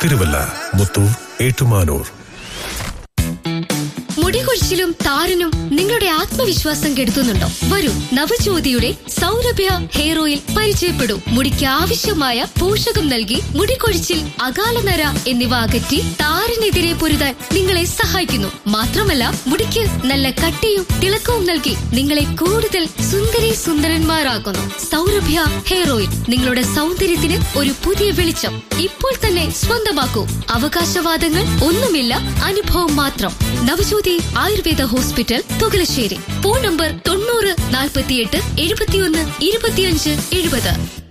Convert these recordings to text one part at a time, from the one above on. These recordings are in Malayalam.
തിരുവല്ല, മുത്തൂർ, ഏറ്റുമാനൂർ. മുടികൊഴിച്ചിലും താരനും നിങ്ങളുടെ ആത്മവിശ്വാസം കെടുത്തുന്നുണ്ടോ? വരൂ, നവജ്യോതിയുടെ സൗരഭ്യ ഹെയർ ഓയിൽ പരിചയപ്പെടൂ. മുടിക്ക് ആവശ്യമായ പോഷകം നൽകി മുടികൊഴിച്ചിൽ, അകാലനര എന്നിവ അകറ്റി താരനെതിരെ പൊരുതാൻ നിങ്ങളെ സഹായിക്കുന്നു. മാത്രമല്ല, മുടിക്ക് നല്ല കട്ടിയും തിളക്കവും നൽകി നിങ്ങളെ കൂടുതൽ സുന്ദരി സുന്ദരന്മാരാക്കുന്നു. സൗരഭ്യ ഹെയർ ഓയിൽ നിങ്ങളുടെ സൗന്ദര്യത്തിന് ഒരു പുതിയ വെളിച്ചം. ഇപ്പോൾ തന്നെ സ്വന്തമാക്കൂ. അവകാശവാദങ്ങൾ ഒന്നുമില്ല, അനുഭവം മാത്രം. Navajyothi Ayurveda hospital, Thukalassery. Phone number 90 48 71 25 70.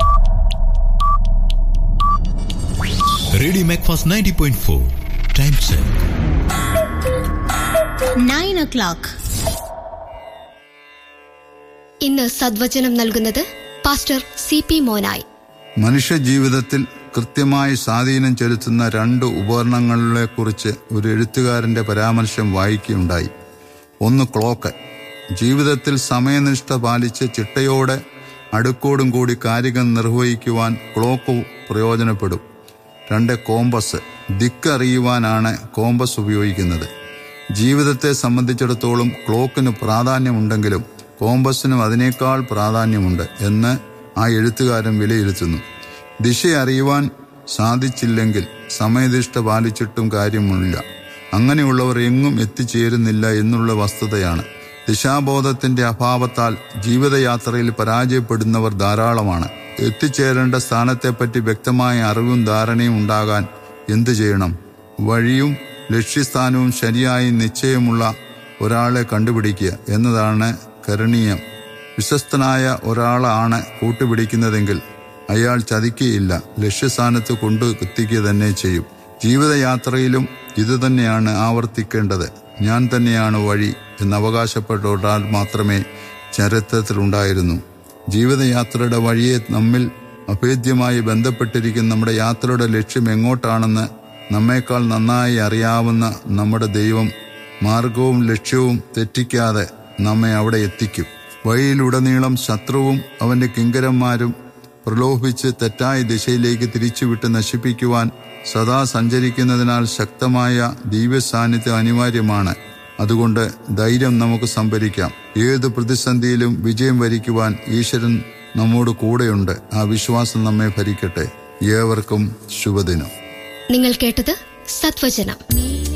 Radio Macfast 90.4 time check 9 o'clock. ഇന്ന് സദ്വചനം നൽകുന്നത് പാസ്റ്റർ CP മോനായി. മനുഷ്യ ജീവിതത്തിൽ കൃത്യമായി സ്വാധീനം ചെലുത്തുന്ന 2 ഉപകരണങ്ങളെക്കുറിച്ച് ഒരു എഴുത്തുകാരന്റെ പരാമർശം വായിക്കുകയുണ്ടായി. ഒന്ന് ക്ലോക്ക്. ജീവിതത്തിൽ സമയനിഷ്ഠ പാലിച്ച് ചിട്ടയോടെ അടുക്കോടും കൂടി കാര്യങ്ങൾ നിർവഹിക്കുവാൻ ക്ലോക്ക് പ്രയോജനപ്പെടും. 2 കോമ്പസ്. ദിക്കറിയുവാനാണ് കോമ്പസ് ഉപയോഗിക്കുന്നത്. ജീവിതത്തെ സംബന്ധിച്ചിടത്തോളം ക്ലോക്കിന് പ്രാധാന്യമുണ്ടെങ്കിലും കോമ്പസിനും അതിനേക്കാൾ പ്രാധാന്യമുണ്ട് എന്ന് ആ എഴുത്തുകാരൻ വിലയിരുത്തുന്നു. ദിശ അറിയുവാൻ സാധിച്ചില്ലെങ്കിൽ സമയനിഷ്ഠ പാലിച്ചിട്ടും കാര്യമില്ല. അങ്ങനെയുള്ളവർ എങ്ങും എത്തിച്ചേരുന്നില്ല എന്നുള്ള വസ്തുതയാണ്. ദിശാബോധത്തിന്റെ അഭാവത്താൽ ജീവിതയാത്രയിൽ പരാജയപ്പെടുന്നവർ ധാരാളമാണ്. എത്തിച്ചേരേണ്ട സ്ഥാനത്തെപ്പറ്റി വ്യക്തമായ അറിവും ധാരണയും ഉണ്ടാകാൻ എന്തു ചെയ്യണം? വഴിയും ലക്ഷ്യസ്ഥാനവും ശരിയായി നിശ്ചയമുള്ള ഒരാളെ കണ്ടുപിടിക്കുക എന്നതാണ് കരണീയം. വിശ്വസ്തനായ ഒരാളാണ് കൂട്ടുപിടിക്കുന്നതെങ്കിൽ അയാൾ ചതിക്കുകയില്ല, ലക്ഷ്യസ്ഥാനത്ത് കൊണ്ടെത്തിക്കുക തന്നെ ചെയ്യും. ജീവിതയാത്രയിലും ഇതുതന്നെയാണ് ആവർത്തിക്കേണ്ടത്. ഞാൻ തന്നെയാണ് വഴി എന്ന് അവകാശപ്പെട്ട ഒരാൾ മാത്രമേ ചരിത്രത്തിലുണ്ടായിരുന്നു. ജീവിതയാത്രയുടെ വഴിയെ നമ്മിൽ അഭേദ്യമായി ബന്ധപ്പെട്ടിരിക്കുന്ന നമ്മുടെ യാത്രയുടെ ലക്ഷ്യം എങ്ങോട്ടാണെന്ന് നമ്മേക്കാൾ നന്നായി അറിയാവുന്ന നമ്മുടെ ദൈവം മാർഗവും ലക്ഷ്യവും തെറ്റിക്കാതെ നമ്മെ അവിടെ എത്തിക്കും. വഴിയിലുടനീളം ശത്രുവും അവന്റെ കിങ്കരന്മാരും പ്രലോഭിച്ച് തെറ്റായ ദിശയിലേക്ക് തിരിച്ചുവിട്ട് നശിപ്പിക്കുവാൻ സദാ സഞ്ചരിക്കുന്നതിനാൽ ശക്തമായ ദിവ്യ സാന്നിധ്യം അനിവാര്യമാണ്. അതുകൊണ്ട് ധൈര്യം നമുക്ക് സംഭരിക്കാം. ഏത് പ്രതിസന്ധിയിലും വിജയം വരിക്കുവാൻ ഈശ്വരൻ നമ്മോട് കൂടെയുണ്ട്. ആ വിശ്വാസം നമ്മെ ഭരിക്കട്ടെ. ഏവർക്കും ശുഭദിനം. നിങ്ങൾ കേട്ടത് സത്വചനം.